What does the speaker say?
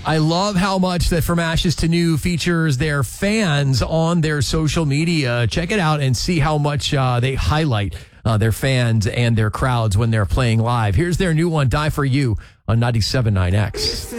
I love how much that From Ashes to New features their fans on their social media. Check it out and see how much they highlight their fans and their crowds when they're playing live. Here's their new one, Die For You, on 97.9 X.